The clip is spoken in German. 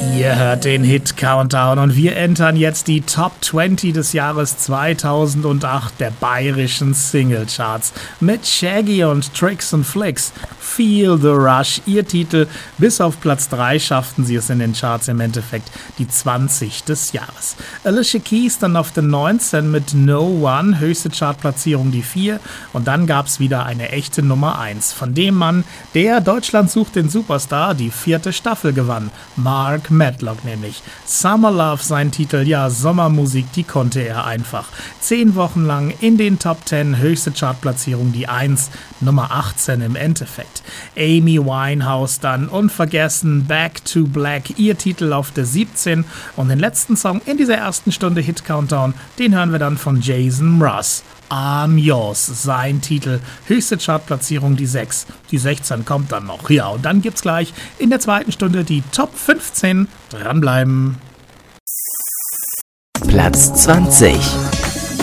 Ihr hört den Hit Countdown und wir entern jetzt die Top 20 des Jahres 2008 der bayerischen Singlecharts mit Shaggy und Tricks and Flicks. Feel the Rush, ihr Titel. Bis auf Platz 3 schafften sie es in den Charts im Endeffekt die 20 des Jahres. Alicia Keys dann auf der 19 mit No One, höchste Chartplatzierung die 4 und dann gab es wieder eine echte Nummer 1 von dem Mann, der Deutschland sucht den Superstar die 4. Staffel gewann. Mark Medlock nämlich. Summer Love sein Titel, ja Sommermusik, die konnte er einfach. 10 Wochen lang in den Top 10, höchste Chartplatzierung die 1, Nummer 18 im Endeffekt. Amy Winehouse dann unvergessen Back to Black, ihr Titel auf der 17 und den letzten Song in dieser ersten Stunde Hit Countdown, den hören wir dann von Jason Mraz. I'm Yours, sein Titel, höchste Chartplatzierung die 6, die 16 kommt dann noch, ja und dann gibt's gleich in der zweiten Stunde die Top 15, dranbleiben. Platz 20.